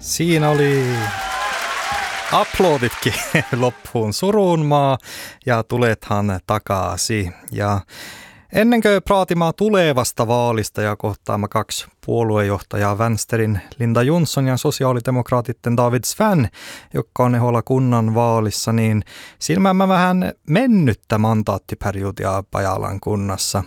Siinä oli aploditkin loppuun Surunmaa ja tulethan takaisin. Ja ennen kuin praatimaan tulevasta vaalista ja kohtaamme kaksi puoluejohtajaa, Vänsterin Linda Jonsson ja sosiaalidemokraatitten David Svän, joka on eholla kunnan vaalissa, niin silmäämme vähän mennyttä mandaattiperiodia Pajalan kunnassa.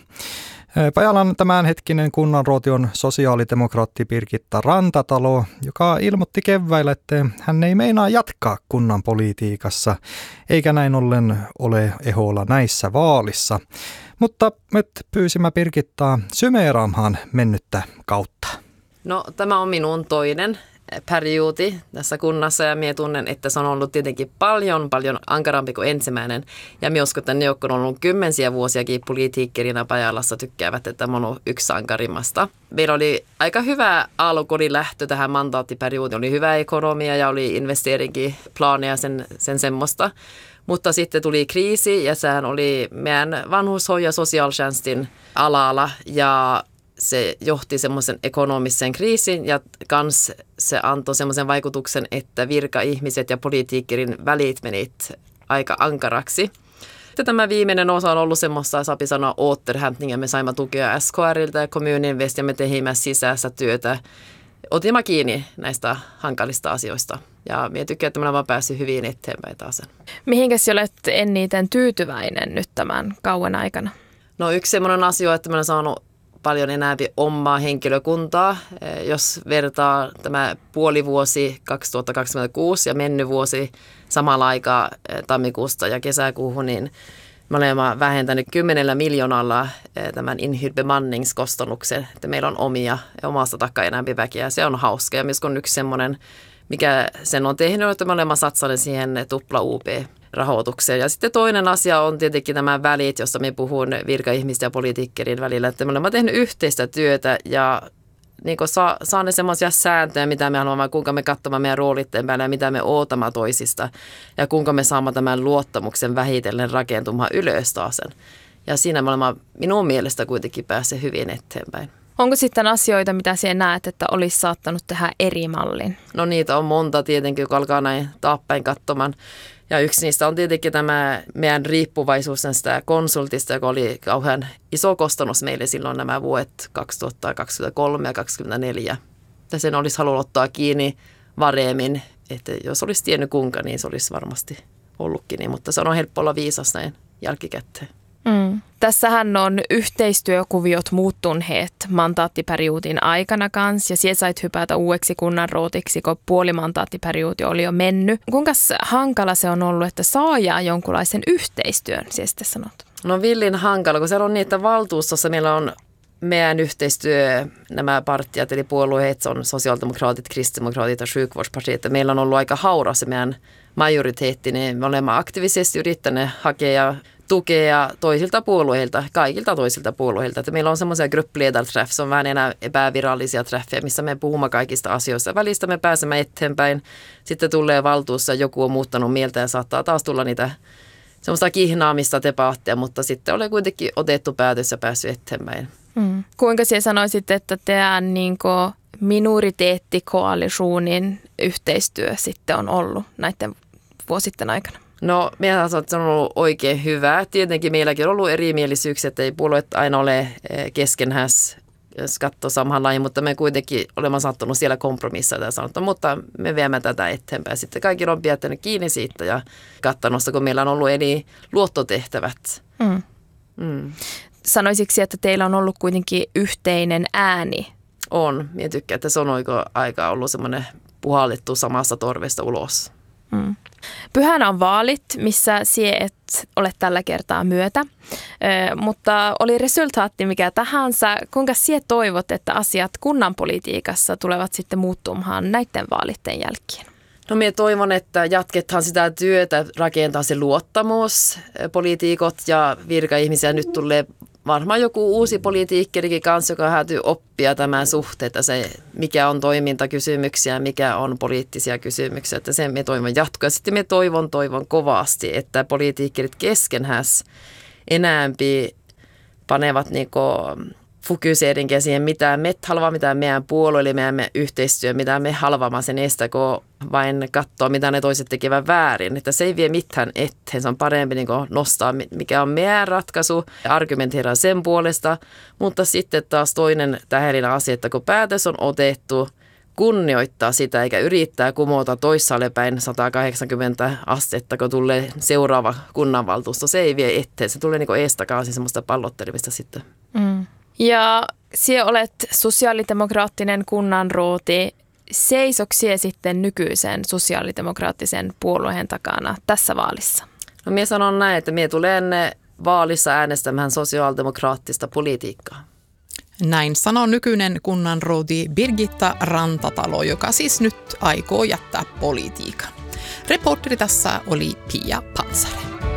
Pajalan tämänhetkinen kunnanrooti on sosiaalidemokraatti Birgitta Rantatalo, joka ilmoitti keväällä, että hän ei meinaa jatkaa kunnan politiikassa, eikä näin ollen ole eholla näissä vaalissa. Mutta nyt pyysimme Birgittaa symeeraamaan mennyttä kautta. No, tämä on minun toinen periodi tässä kunnassa ja minä tunnen, että se on ollut tietenkin paljon ankarampi kuin ensimmäinen. Ja minä uskon, että ne, jotka on ollut kymmeniä vuosiakin poliitikkerina Pajalassa, tykkäävät, että tämä on ollut yksi ankarimmasta. Meillä oli aika hyvä alkuri lähtö tähän mandaattiperiodiin. Oli hyvä ekonomia ja oli investeerinkin plaaneja sen semmoista. Mutta sitten tuli kriisi ja sehän oli meidän vanhushoito- ja sosiaaltjänstin alalla ja se johti semmoisen ekonomisen kriisin ja kans se antoi semmoisen vaikutuksen, että virka-ihmiset ja poliitikkerin välit menit aika ankaraksi. Tämä viimeinen osa on ollut semmoista, saapi sanoa, återhämtning, ja me saimme tukea SKRiltä ja Kommuninvest ja me tehimme sisäistä työtä. Otimme kiinni näistä hankalista asioista ja minä tykkään, että me olemme päässyt hyvin eteenpäin taas. Mihinkäs olet eniten tyytyväinen nyt tämän kauan aikana? No yksi semmoinen asia, että me olen saanut paljon enää omaa henkilökuntaa. Jos vertaa tämä puolivuosi 2026 ja mennyt vuosi samalla aikaa tammikuusta ja kesäkuuhun, niin me olemme vähentäneet 10 miljoonalla tämän inhyrd bemanningskostannuksen, että meillä on omia ja omasta takaa enää väkeä. Se on hauska ja myös on yksi semmoinen, mikä sen on tehnyt, että me olemme satsaneet siihen tupla UP-rahoitukseen. Ja sitten toinen asia on tietenkin nämä välit, josta me puhun virka-ihmisten ja poliitikkerin välillä, että me olemme tehnyt yhteistä työtä ja niin saa ne semmoisia sääntöjä, mitä me haluamme, kuinka me katsomme meidän roolitteen päälle ja mitä me ootamme toisista ja kuinka me saamme tämän luottamuksen vähitellen rakentumaan ylös taas. Ja siinä me olemme minun mielestä kuitenkin päässeet hyvin eteenpäin. Onko sitten asioita, mitä sinä näet, että olisi saattanut tehdä eri mallin? No niitä on monta tietenkin, kun alkaa näin taappäin katsomaan. Ja yksi niistä on tietenkin tämä meidän riippuvaisuus sitä konsultista, joka oli kauhean iso kustannus meille silloin nämä vuodet 2023 ja 2024. Ja sen olisi halunnut ottaa kiinni varemmin, että jos olisi tiennyt kuinka, niin se olisi varmasti ollutkin niin. Mutta se on helppo olla viisas näin jälkikäteen. Tässähän on yhteistyökuviot muuttuneet mandaattiperiodin aikana kanssa ja sinä sait hypätä uudeksi kunnan rootiksi, kun puolimandaattiperiodi oli jo mennyt. Kuinka hankala se on ollut, että saajaa jonkunlaisen yhteistyön, sinä sitten sanot? No villin hankala, kun siellä on niitä valtuustossa, meillä on meidän yhteistyö, nämä partiat eli puolueet, on sosiaalidemokraatit, kristdemokraatit ja sjukvårdspartiet. Meillä on ollut aika hauras se meidän majoriteetti, niin me olemme aktiivisesti yrittäneet hakea tukea toisilta puolueilta, kaikilta toisilta puolueilta. Että meillä on semmoisia gruppledarträff, se on vähän enää epävirallisia träffejä, missä me puhumme kaikista asioista. Välistä me pääsemme eteenpäin, sitten tulee valtuussa, joku on muuttanut mieltä ja saattaa taas tulla niitä semmoista kihnaamista debaattia, mutta sitten olen kuitenkin otettu päätös ja päässyt eteenpäin. Kuinka sinä sanoisit, että teidän minoriteettikoalitionin yhteistyö sitten on ollut näiden vuositten aikana? No, minä sanon, että se on ollut oikein hyvä. Tietenkin meilläkin on ollut erimielisyyksiä, että ei puolueet aina ole keskenään, jos katsoo samaan lajiin, mutta me kuitenkin olemme saattanut siellä kompromisseja ja sanottu, mutta me viemme tätä eteenpäin. Sitten kaikilla on pitänyt kiinni siitä ja katsonosta, kun meillä on ollut eri luottotehtävät. Sanoisitko, että teillä on ollut kuitenkin yhteinen ääni? On. Minä tykkään, että se on aika ollut semmoinen puhallettu samasta torvesta ulos. Pyhänä on vaalit, missä sinä et ole tällä kertaa myötä, mutta oli resultaatti mikä tahansa. Kuinka sinä toivot, että asiat kunnan politiikassa tulevat sitten muuttumaan näiden vaalitten jälkeen? No minä toivon, että jatketaan sitä työtä, rakentaa se luottamus. Poliitikot ja virka-ihmisiä nyt tulee varmaan joku uusi poliitikkerikin kanssa, joka hätyy oppia tämän suhteita, se mikä on toimintakysymyksiä, mikä on poliittisia kysymyksiä, että sen me toivon jatkoa. Sitten me toivon kovasti, että poliitikkerit keskenhäs enäämpi panevat fokuserinkin siihen, mitä me haluamme, mitä meidän puolue, eli meidän yhteistyö, mitä me haluamme sen estä, kun vain katsoa, mitä ne toiset tekevät väärin. Että se ei vie mitään eteen. Se on parempi niin nostaa, mikä on meidän ratkaisu, argumentoida sen puolesta. Mutta sitten taas toinen tähdellinen asia, että kun päätös on otettu, kunnioittaa sitä eikä yrittää kumota toisaalle päin 180 astetta, kun tulee seuraava kunnanvaltuusto. Se ei vie eteen. Se tulee niin eestakaisin semmoista pallottelemista sitten. Ja sinä olet sosiaalidemokraattinen kunnanrouti. Seisokko sinä sitten nykyisen sosiaalidemokraattisen puolueen takana tässä vaalissa? No minä sanon näin, että minä tulen vaalissa äänestämään sosiaalidemokraattista politiikkaa. Näin sanoo nykyinen kunnanrouti Birgitta Rantatalo, joka siis nyt aikoo jättää politiikan. Reporteri tässä oli Pia Pansare.